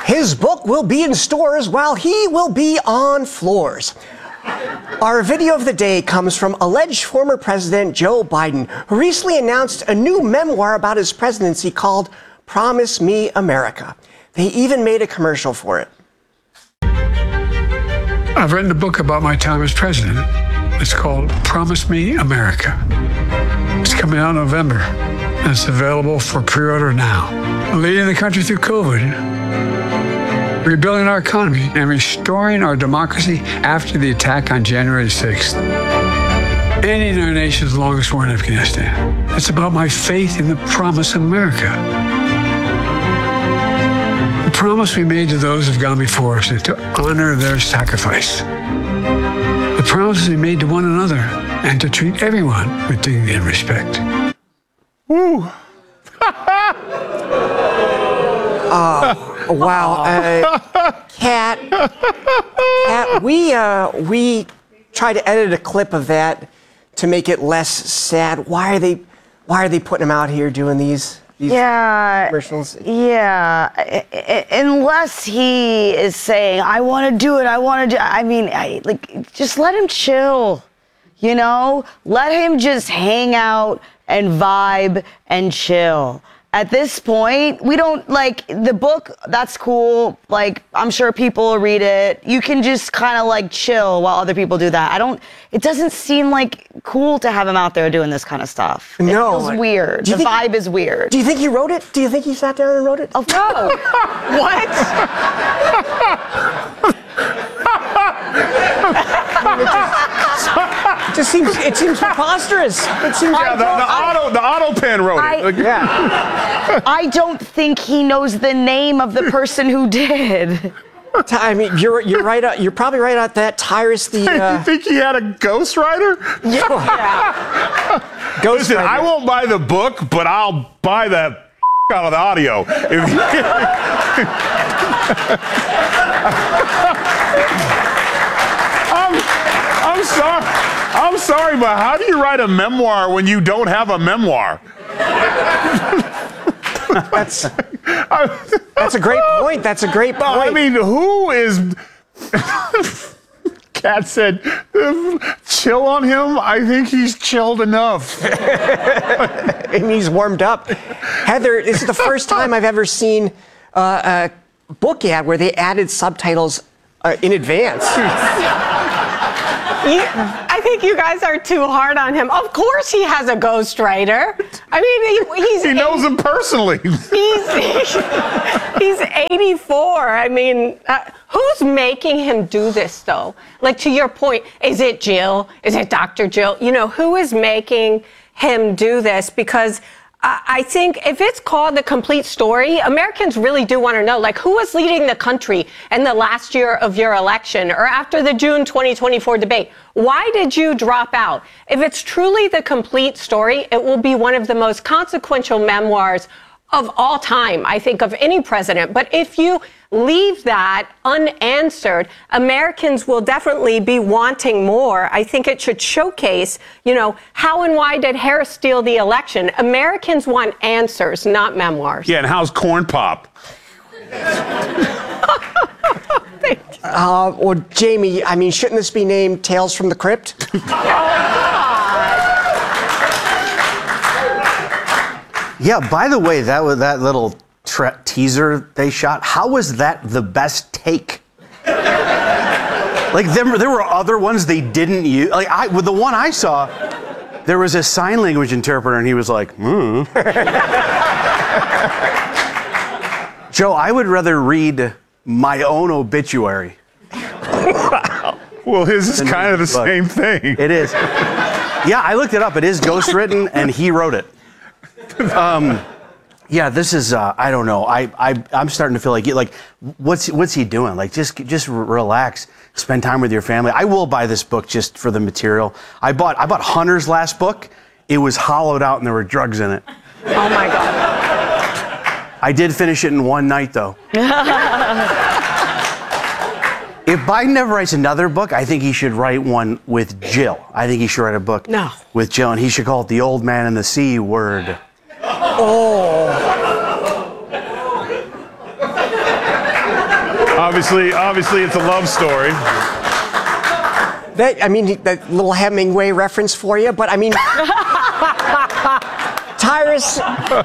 His book will be in stores while he will be on floors. Our video of the day comes from alleged former President Joe Biden, who recently announced a new memoir about his presidency called Promise Me America. They even made a commercial for it. I've written a book about my time as president. It's called Promise Me America. It's coming out in November, and it's available for pre-order now. Leading the country through COVID, rebuilding our economy, and restoring our democracy after the attack on January 6th. Ending our nation's longest war in Afghanistan. It's about my faith in the promise of America. The promise we made to those who've gone before us is to honor their sacrifice. The promises we made to one another and to treat everyone with dignity and respect. Woo! Wow. Kat, we tried to edit a clip of that to make it less sad. Why are they putting him out here doing these commercials? Yeah. Unless he is saying, I want to do it, I mean, just let him chill, you know? Let him just hang out and vibe and chill. At this point, we don't, the book, that's cool. I'm sure people will read it. You can just kind of, chill while other people do that. It doesn't seem, cool to have him out there doing this kind of stuff. No. It feels weird. The vibe is weird. Do you think he wrote it? Do you think he sat down and wrote it? Oh, no. What? It seems preposterous. It seems the auto pen wrote it. I don't think he knows the name of the person who did. I mean, you're right. You're probably right about that. Tyrus, You think he had a ghostwriter? Yeah. Listen, I won't buy the book, but I'll buy the out of the audio. I'm sorry, but how do you write a memoir when you don't have a memoir? That's a great point. That's a great point. I mean, who is... Kat said, chill on him? I think he's chilled enough. And he's warmed up. Heather, this is the first time I've ever seen a book ad where they added subtitles in advance. I think you guys are too hard on him. Of course he has a ghostwriter. I mean, he knows him personally. He's 84. I mean, who's making him do this, though? To your point, is it Jill? Is it Dr. Jill? You know, who is making him do this? Because I think if it's called The Complete Story, Americans really do want to know, who was leading the country in the last year of your election or after the June 2024 debate? Why did you drop out? If it's truly the complete story, it will be one of the most consequential memoirs of all time, I think, of any president. But if you leave that unanswered, Americans will definitely be wanting more. I think it should showcase, how and why did Harris steal the election? Americans want answers, not memoirs. Yeah, and how's Corn Pop? Or Jamie, I mean, shouldn't this be named Tales from the Crypt? Yeah, by the way, that little teaser they shot, how was that the best take? There were other ones they didn't use. With the one I saw, there was a sign language interpreter, and he was like, Joe, I would rather read my own obituary. Well, his is kind of the same thing. It is. Yeah, I looked it up. It is ghostwritten, and he wrote it. Yeah, this is, I don't know. I'm starting to feel what's he doing? Just relax, spend time with your family. I will buy this book just for the material. I bought Hunter's last book. It was hollowed out and there were drugs in it. Oh my God. I did finish it in one night, though. If Biden ever writes another book, I think he should write one with Jill. I think he should write a book with Jill, and he should call it The Old Man and the C Word. Oh. Obviously, it's a love story. That little Hemingway reference for you, but I mean, Tyrus,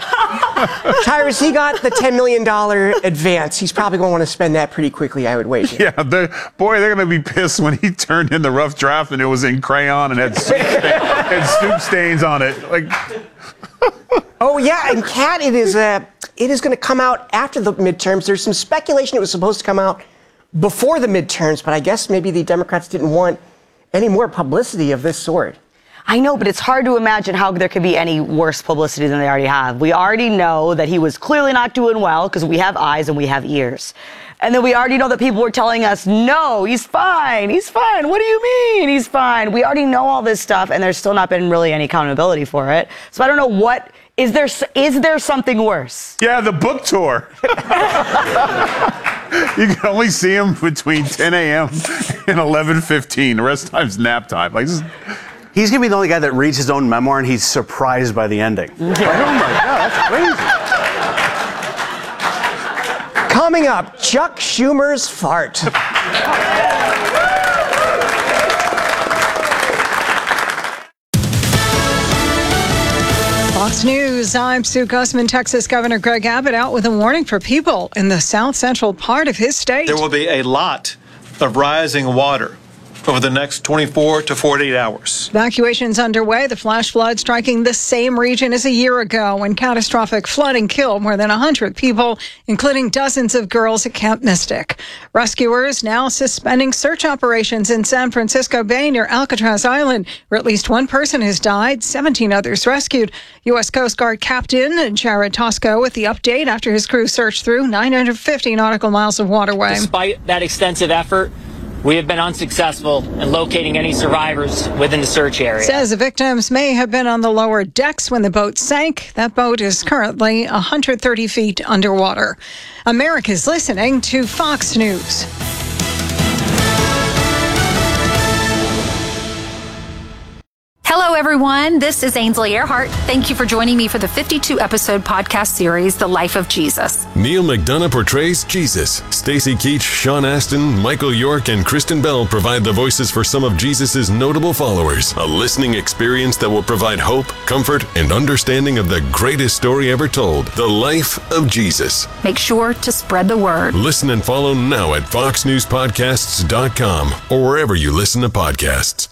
he got the $10 million advance. He's probably going to want to spend that pretty quickly, I would wager. Yeah, they're going to be pissed when he turned in the rough draft and it was in crayon and had soup stains on it. Like, oh yeah, and Kat, it is going to come out after the midterms. There's some speculation it was supposed to come out before the midterms, but I guess maybe the Democrats didn't want any more publicity of this sort. I know, but it's hard to imagine how there could be any worse publicity than they already have. We already know that he was clearly not doing well because we have eyes and we have ears. And then we already know that people were telling us, no, he's fine. He's fine. What do you mean he's fine? We already know all this stuff, and there's still not been really any accountability for it. So I don't know what, is there something worse? yeah, the book tour. You can only see him between 10 a.m. and 11:15. The rest of the time's nap time. Like, this is, He's going to be the only guy that reads his own memoir and he's surprised by the ending. Like, oh my God, that's crazy. Coming up, Chuck Schumer's fart. Fox News, I'm Sue Gussman. Texas Governor Greg Abbott out with a warning for people in the south central part of his state. There will be a lot of rising water over the next 24 to 48 hours. Evacuations underway. The flash flood striking the same region as a year ago when catastrophic flooding killed more than 100 people, including dozens of girls at Camp Mystic. Rescuers now suspending search operations in San Francisco Bay near Alcatraz Island, where at least one person has died, 17 others rescued. U.S. Coast Guard Captain Jared Tosco with the update after his crew searched through 950 nautical miles of waterway. Despite that extensive effort, we have been unsuccessful in locating any survivors within the search area. Says the victims may have been on the lower decks when the boat sank. That boat is currently 130 feet underwater. America's listening to Fox News. Hello, everyone. This is Ainsley Earhart. Thank you for joining me for the 52-episode podcast series, The Life of Jesus. Neil McDonough portrays Jesus. Stacy Keach, Sean Astin, Michael York, and Kristen Bell provide the voices for some of Jesus' notable followers. A listening experience that will provide hope, comfort, and understanding of the greatest story ever told, The Life of Jesus. Make sure to spread the word. Listen and follow now at foxnewspodcasts.com or wherever you listen to podcasts.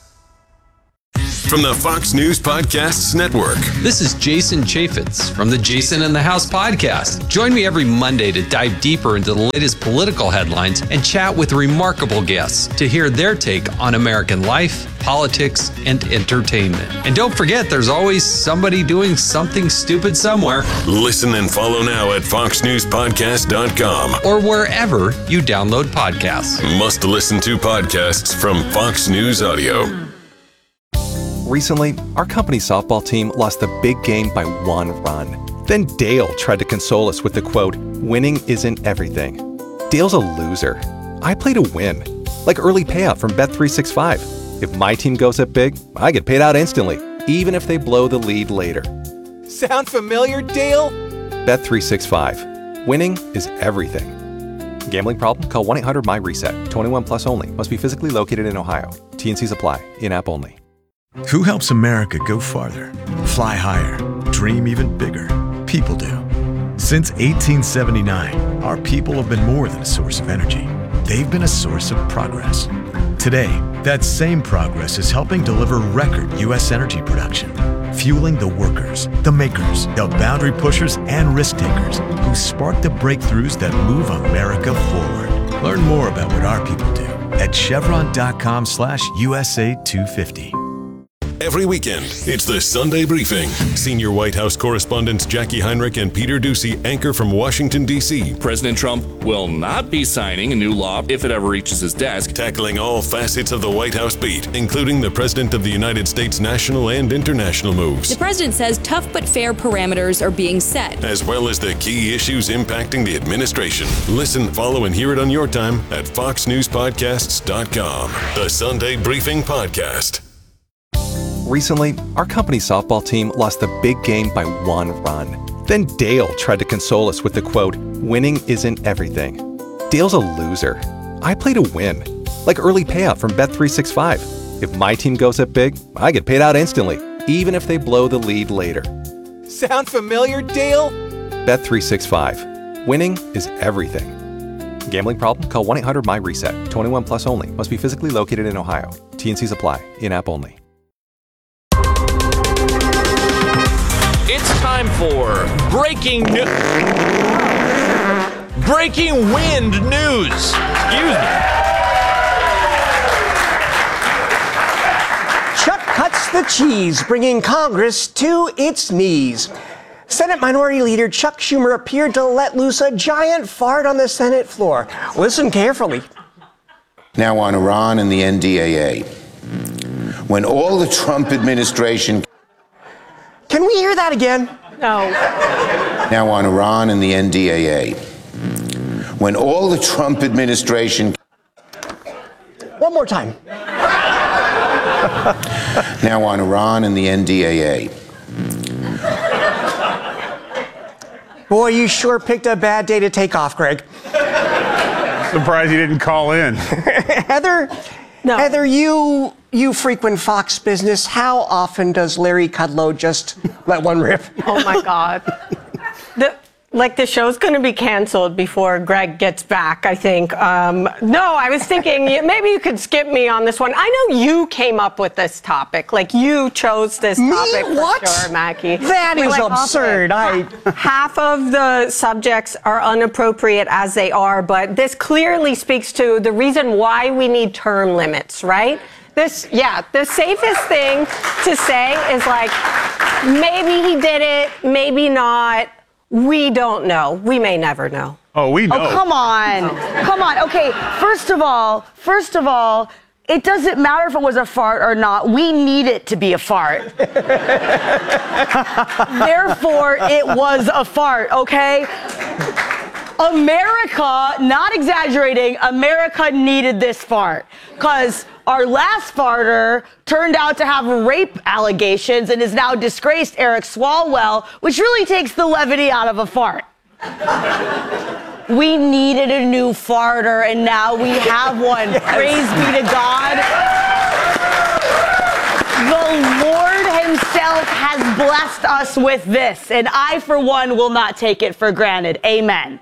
From the Fox News Podcasts Network. This is Jason Chaffetz from the Jason in the House podcast. Join me every Monday to dive deeper into the latest political headlines and chat with remarkable guests to hear their take on American life, politics, and entertainment. And don't forget, there's always somebody doing something stupid somewhere. Listen and follow now at foxnewspodcast.com or wherever you download podcasts. Must listen to podcasts from Fox News Audio. Recently, our company softball team lost the big game by 1 run. Then Dale tried to console us with the quote, "Winning isn't everything." Dale's a loser. I play to win. Like early payout from Bet365. If my team goes up big, I get paid out instantly, even if they blow the lead later. Sound familiar, Dale? Bet365. Winning is everything. Gambling problem? Call 1-800-MY-RESET. 21 plus only. Must be physically located in Ohio. T&Cs apply. In-app only. Who helps America go farther, fly higher, dream even bigger? People do. Since 1879, our people have been more than a source of energy. They've been a source of progress. Today, that same progress is helping deliver record U.S. energy production, fueling the workers, the makers, the boundary pushers, and risk takers who spark the breakthroughs that move America forward. Learn more about what our people do at chevron.com/USA250. Every weekend, it's the Sunday Briefing. Senior White House correspondents Jackie Heinrich and Peter Doocy anchor from Washington, D.C. President Trump will not be signing a new law if it ever reaches his desk. Tackling all facets of the White House beat, including the President of the United States' national and international moves. The president says tough but fair parameters are being set, as well as the key issues impacting the administration. Listen, follow, and hear it on your time at foxnewspodcasts.com. The Sunday Briefing Podcast. Recently, our company softball team lost the big game by 1 run. Then Dale tried to console us with the quote, "Winning isn't everything." Dale's a loser. I play to win. Like early payout from Bet365. If my team goes up big, I get paid out instantly, even if they blow the lead later. Sound familiar, Dale? Bet365. Winning is everything. Gambling problem? Call 1-800-MY-RESET. 21 plus only. Must be physically located in Ohio. T&Cs apply. In-app only. It's time for breaking wind news. Excuse me. Chuck cuts the cheese, bringing Congress to its knees. Senate Minority Leader Chuck Schumer appeared to let loose a giant fart on the Senate floor. Listen carefully. Now on Iran and the NDAA. When all the Trump administration... Can we hear that again? No. Now on Iran and the NDAA. When all the Trump administration... One more time. Now on Iran and the NDAA. Boy, you sure picked a bad day to take off, Greg. Surprised you didn't call in. Heather, No. Heather, you frequent Fox Business. How often does Larry Kudlow just let one rip? Oh my God. The show's going to be canceled before Greg gets back, I think. No, I was thinking maybe you could skip me on this one. I know you came up with this topic. Like, you chose this topic. What? For sure, Mackie. That is absurd. Half of the subjects are inappropriate as they are, but this clearly speaks to the reason why we need term limits, right? The safest thing to say is like, maybe he did it, maybe not. We don't know. We may never know. Oh, we know. Oh, come on. Come on. Okay, first of all, it doesn't matter if it was a fart or not. We need it to be a fart. Therefore, it was a fart, okay? America, not exaggerating, America needed this fart. Because our last farter turned out to have rape allegations and is now disgraced Eric Swalwell, which really takes the levity out of a fart. We needed a new farter, and now we have one. Yes. Praise be to God. The Lord himself has blessed us with this, and I, for one, will not take it for granted. Amen.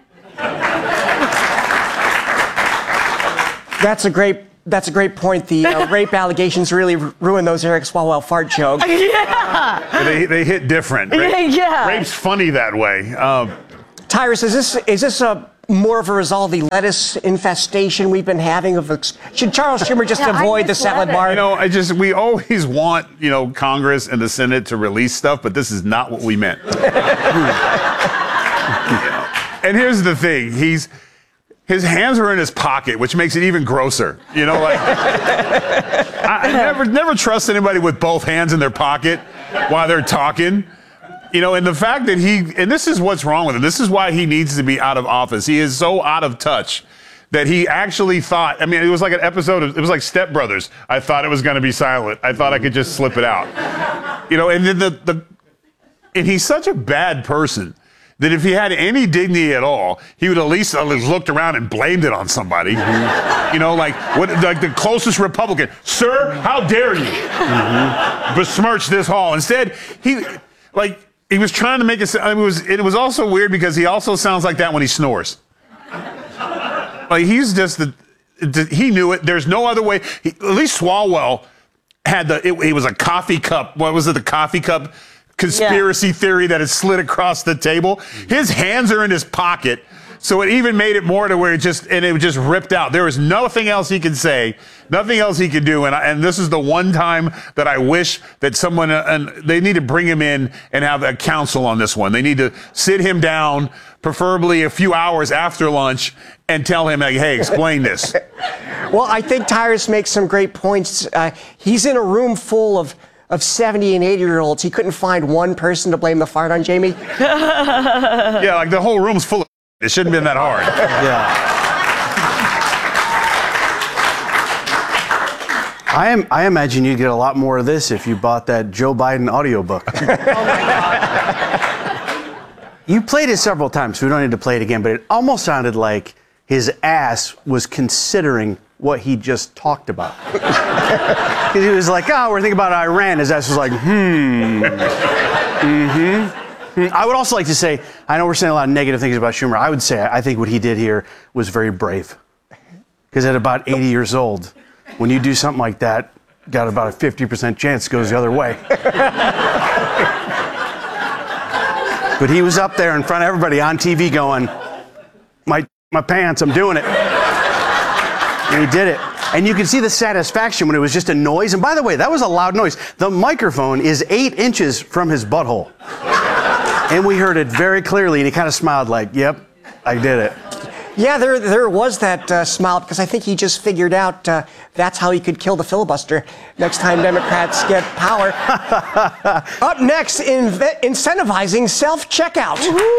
That's a great point. The rape allegations really ruined those Eric Swalwell fart jokes. Yeah. They hit different. Yeah. Rape's funny that way. Tyrus, is this a more of a result of the lettuce infestation we've been having? Should Charles Schumer just avoid the salad bar? You know, we always want, Congress and the Senate to release stuff, but this is not what we meant. And here's the thing, his hands are in his pocket, which makes it even grosser. I never trust anybody with both hands in their pocket while they're talking. And the fact that and this is what's wrong with him. This is why he needs to be out of office. He is so out of touch that he actually thought, it was like an episode it was like Step Brothers. I thought it was going to be silent. I thought I could just slip it out. And then and he's such a bad person that if he had any dignity at all, he would at least looked around and blamed it on somebody. Like the closest Republican. Sir, how dare you besmirch this hall? Instead, he was trying to make it. It was also weird because he also sounds like that when he snores. Like he's just he knew it. There's no other way. At least Swalwell had it was a coffee cup. What was it? The coffee cup conspiracy theory that had slid across the table. His hands are in his pocket, so it even made it more to where it just ripped out. There was nothing else he could say, nothing else he could do, and this is the one time that I wish that someone and they need to bring him in and have a council on this one. They need to sit him down, preferably a few hours after lunch, and tell him, like, hey, explain this. Well, I think Tyrus makes some great points. He's in a room full of 70 and 80-year-olds. He couldn't find one person to blame the fart on, Jamie. Yeah, like the whole room's full of it shouldn't have been that hard. Yeah. I imagine you'd get a lot more of this if you bought that Joe Biden audiobook. Oh my God. You played it several times, so we don't need to play it again, but it almost sounded like his ass was considering what he just talked about. He was like, oh, we're thinking about Iran. His ass was like, I would also like to say, I know we're saying a lot of negative things about Schumer. I would say I think what he did here was very brave. Because at about 80 years old, when you do something like that, got about a 50% chance it goes the other way. But he was up there in front of everybody on TV going, my pants, I'm doing it. And he did it. And you can see the satisfaction when it was just a noise. And by the way, that was a loud noise. The microphone is 8 inches from his butthole. And we heard it very clearly, and he kind of smiled like, yep, I did it. Yeah, there was that smile, because I think he just figured out that's how he could kill the filibuster next time Democrats get power. Up next, incentivizing self-checkout.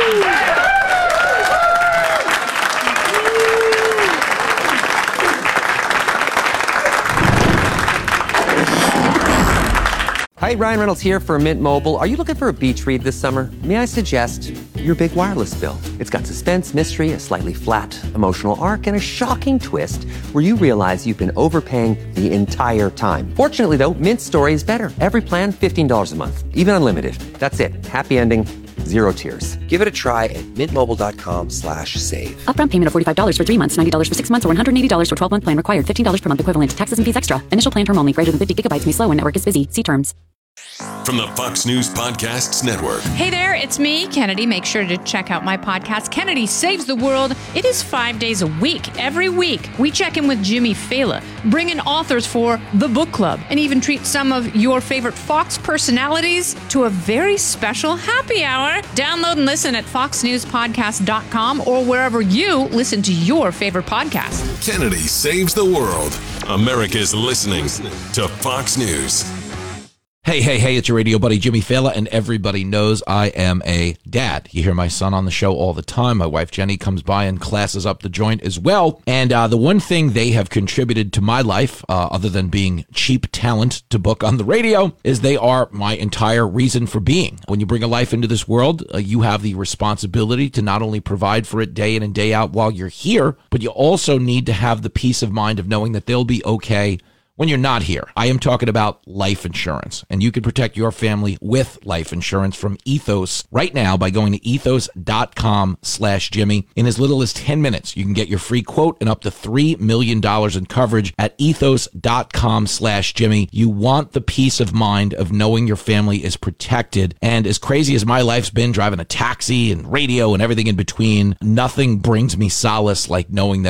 Hi, Ryan Reynolds here for Mint Mobile. Are you looking for a beach read this summer? May I suggest your big wireless bill? It's got suspense, mystery, a slightly flat emotional arc, and a shocking twist where you realize you've been overpaying the entire time. Fortunately, though, Mint's story is better. Every plan, $15 a month, even unlimited. That's it. Happy ending. Zero tears. Give it a try at mintmobile.com/save. Upfront payment of $45 for 3 months, $90 for 6 months, or $180 for 12-month plan required. $15 per month equivalent. Taxes and fees extra. Initial plan term only. Greater than 50 gigabytes may slow when network is busy. See terms. From the Fox News Podcasts Network. Hey there, it's me, Kennedy. Make sure to check out my podcast, Kennedy Saves the World. It is 5 days a week. Every week, we check in with Jimmy Fallon, bring in authors for the book club, and even treat some of your favorite Fox personalities to a very special happy hour. Download and listen at foxnewspodcast.com or wherever you listen to your favorite podcast. Kennedy Saves the World. America's listening to Fox News. Hey, it's your radio buddy Jimmy Fallon, and everybody knows I am a dad. You hear my son on the show all the time. My wife Jenny comes by and classes up the joint as well. And the one thing they have contributed to my life, other than being cheap talent to book on the radio, is they are my entire reason for being. When you bring a life into this world, you have the responsibility to not only provide for it day in and day out while you're here, but you also need to have the peace of mind of knowing that they'll be okay when you're not here. I am talking about life insurance, and you can protect your family with life insurance from Ethos right now by going to ethos.com/Jimmy. In as little as 10 minutes, you can get your free quote and up to $3 million in coverage at ethos.com/Jimmy. You want the peace of mind of knowing your family is protected. And as crazy as my life's been, driving a taxi and radio and everything in between, nothing brings me solace like knowing that